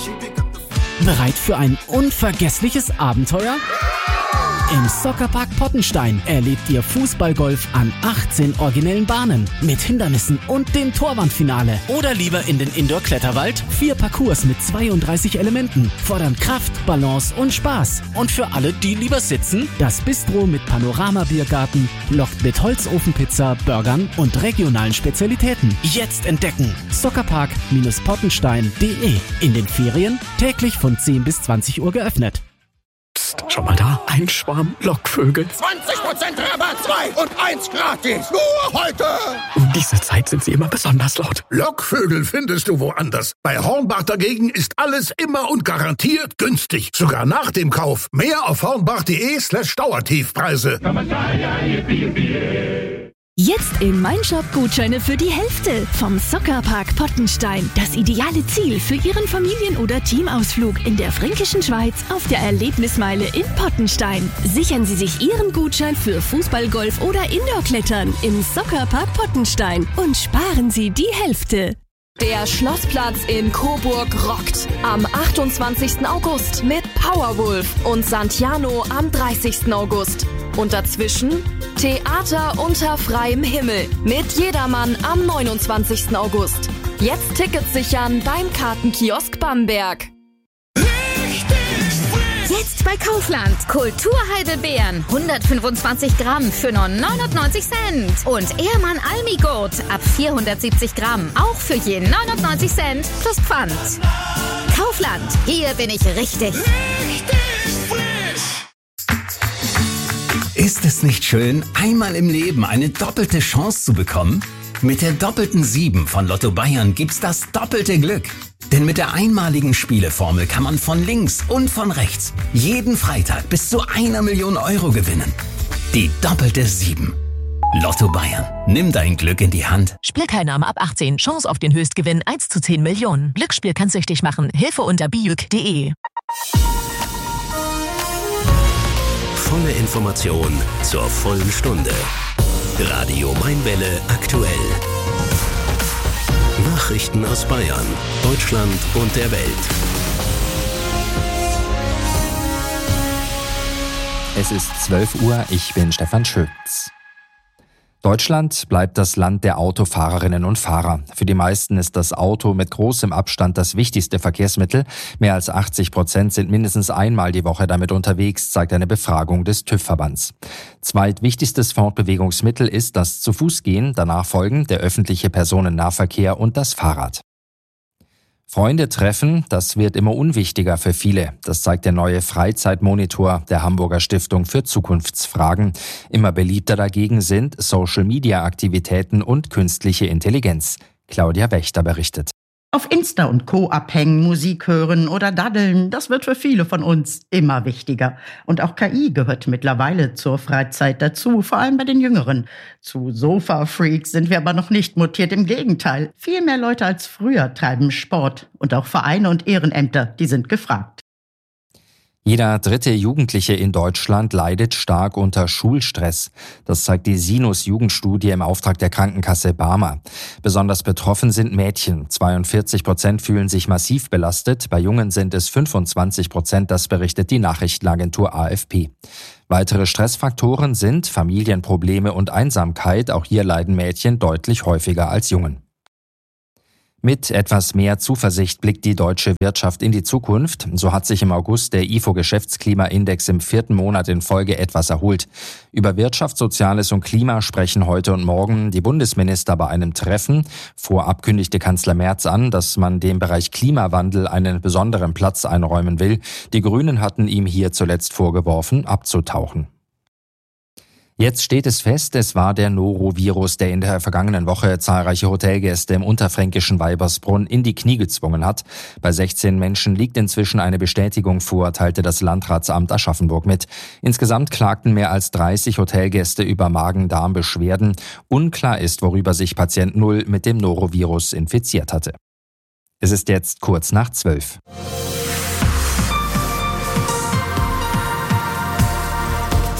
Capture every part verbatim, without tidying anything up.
Bereit für ein unvergessliches Abenteuer? Im Soccerpark Pottenstein erlebt ihr Fußballgolf an achtzehn originellen Bahnen mit Hindernissen und dem Torwandfinale. Oder lieber in den Indoor-Kletterwald? Vier Parcours mit zweiunddreißig Elementen fordern Kraft, Balance und Spaß. Und für alle, die lieber sitzen, das Bistro mit Panorama-Biergarten lockt mit Holzofenpizza, Burgern und regionalen Spezialitäten. Jetzt entdecken! Soccerpark Pottenstein punkt de. In den Ferien täglich von zehn bis zwanzig Uhr geöffnet. Schon mal da? Ein Schwarm Lockvögel. zwanzig Prozent Rabatt, zwei und eins gratis. Nur heute. Um diese Zeit sind sie immer besonders laut. Lockvögel findest du woanders. Bei Hornbach dagegen ist alles immer und garantiert günstig. Sogar nach dem Kauf. Mehr auf hornbach.de slash Dauertiefpreise. Jetzt in Meinshop Gutscheine für die Hälfte vom Soccerpark Pottenstein. Das ideale Ziel für Ihren Familien- oder Teamausflug in der fränkischen Schweiz auf der Erlebnismeile in Pottenstein. Sichern Sie sich Ihren Gutschein für Fußball, Golf oder Indoor-Klettern im Soccerpark Pottenstein und sparen Sie die Hälfte. Der Schlossplatz in Coburg rockt. Am achtundzwanzigsten August mit Powerwolf und Santiano am dreißigsten August. Und dazwischen Theater unter freiem Himmel mit Jedermann am neunundzwanzigsten August. Jetzt Tickets sichern beim Kartenkiosk Bamberg. Jetzt bei Kaufland. Kulturheidelbeeren. hundertfünfundzwanzig Gramm für nur neunundneunzig Cent. Und Ehrmann Almigurt ab vierhundertsiebzig Gramm. Auch für je neunundneunzig Cent plus Pfand. Kaufland. Hier bin ich richtig. Richtig frisch. Ist es nicht schön, einmal im Leben eine doppelte Chance zu bekommen? Mit der doppelten sieben von Lotto Bayern gibt's das doppelte Glück. Denn mit der einmaligen Spieleformel kann man von links und von rechts jeden Freitag bis zu einer Million Euro gewinnen. Die doppelte sieben. Lotto Bayern. Nimm dein Glück in die Hand. Spielteilnahme ab achtzehn. Chance auf den Höchstgewinn eins zu zehn Millionen. Glücksspiel kann süchtig machen. Hilfe unter bijuk punkt de. Volle Information zur vollen Stunde. Radio Mainwelle aktuell. Nachrichten aus Bayern, Deutschland und der Welt. Es ist zwölf Uhr, ich bin Stefan Schütz. Deutschland bleibt das Land der Autofahrerinnen und Fahrer. Für die meisten ist das Auto mit großem Abstand das wichtigste Verkehrsmittel. Mehr als achtzig Prozent sind mindestens einmal die Woche damit unterwegs, zeigt eine Befragung des TÜV-Verbands. Zweitwichtigstes Fortbewegungsmittel ist das Zu-Fuß-Gehen, danach folgen der öffentliche Personennahverkehr und das Fahrrad. Freunde treffen, das wird immer unwichtiger für viele. Das zeigt der neue Freizeitmonitor der Hamburger Stiftung für Zukunftsfragen. Immer beliebter dagegen sind Social-Media-Aktivitäten und künstliche Intelligenz. Claudia Wächter berichtet. Auf Insta und Co. abhängen, Musik hören oder daddeln, das wird für viele von uns immer wichtiger. Und auch K I gehört mittlerweile zur Freizeit dazu, vor allem bei den Jüngeren. Zu Sofa-Freaks sind wir aber noch nicht mutiert, im Gegenteil. Viel mehr Leute als früher treiben Sport. Und auch Vereine und Ehrenämter, die sind gefragt. Jeder dritte Jugendliche in Deutschland leidet stark unter Schulstress. Das zeigt die Sinus-Jugendstudie im Auftrag der Krankenkasse Barmer. Besonders betroffen sind Mädchen. zweiundvierzig Prozent fühlen sich massiv belastet. Bei Jungen sind es fünfundzwanzig Prozent, das berichtet die Nachrichtenagentur A F P. Weitere Stressfaktoren sind Familienprobleme und Einsamkeit. Auch hier leiden Mädchen deutlich häufiger als Jungen. Mit etwas mehr Zuversicht blickt die deutsche Wirtschaft in die Zukunft. So hat sich im August der I F O-Geschäftsklimaindex im vierten Monat in Folge etwas erholt. Über Wirtschaft, Soziales und Klima sprechen heute und morgen die Bundesminister bei einem Treffen. Vorab kündigte Kanzler Merz an, dass man dem Bereich Klimawandel einen besonderen Platz einräumen will. Die Grünen hatten ihm hier zuletzt vorgeworfen, abzutauchen. Jetzt steht es fest, es war der Norovirus, der in der vergangenen Woche zahlreiche Hotelgäste im unterfränkischen Weibersbrunn in die Knie gezwungen hat. Bei sechzehn Menschen liegt inzwischen eine Bestätigung vor, teilte das Landratsamt Aschaffenburg mit. Insgesamt klagten mehr als dreißig Hotelgäste über Magen-Darm-Beschwerden. Unklar ist, worüber sich Patient Null mit dem Norovirus infiziert hatte. Es ist jetzt kurz nach zwölf.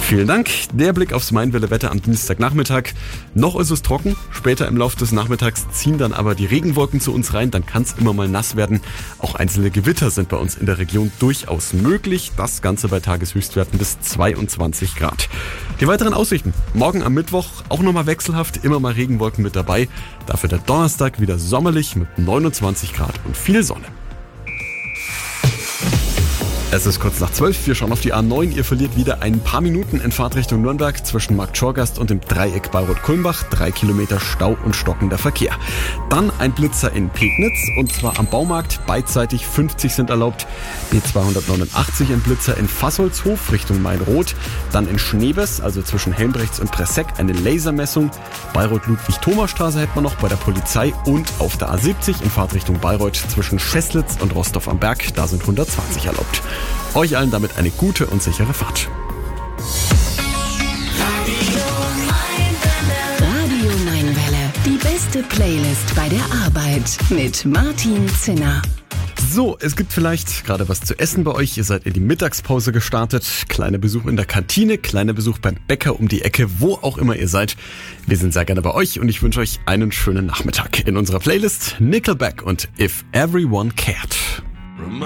Vielen Dank. Der Blick aufs Mainwelle-Wetter am Dienstagnachmittag. Noch ist es trocken. Später im Laufe des Nachmittags ziehen dann aber die Regenwolken zu uns rein. Dann kann es immer mal nass werden. Auch einzelne Gewitter sind bei uns in der Region durchaus möglich. Das Ganze bei Tageshöchstwerten bis zweiundzwanzig Grad. Die weiteren Aussichten. Morgen am Mittwoch auch nochmal wechselhaft. Immer mal Regenwolken mit dabei. Dafür der Donnerstag wieder sommerlich mit neunundzwanzig Grad und viel Sonne. Es ist kurz nach zwölf, wir schauen auf die A neun. Ihr verliert wieder ein paar Minuten in Fahrtrichtung Nürnberg zwischen Markt Schorgast und dem Dreieck Bayreuth-Kulmbach. Drei Kilometer Stau und stockender Verkehr. Dann ein Blitzer in Pegnitz und zwar am Baumarkt. Beidseitig fünfzig sind erlaubt. B zweihundertneunundachtzig ein Blitzer in Fassolshof Richtung Main-Roth. Dann in Schneebes, also zwischen Helmbrechts und Presseck, eine Lasermessung. Bayreuth-Ludwig-Thoma-Straße hält man noch bei der Polizei und auf der A siebzig in Fahrtrichtung Bayreuth zwischen Scheßlitz und Rostov am Berg. Da sind hundertzwanzig erlaubt. Euch allen damit eine gute und sichere Fahrt. Radio Mainwelle. Die beste Playlist bei der Arbeit mit Martin Zinner. So, es gibt vielleicht gerade was zu essen bei euch. Ihr seid in die Mittagspause gestartet. Kleiner Besuch in der Kantine, kleiner Besuch beim Bäcker um die Ecke, wo auch immer ihr seid. Wir sind sehr gerne bei euch und ich wünsche euch einen schönen Nachmittag. In unserer Playlist Nickelback und If Everyone Cared.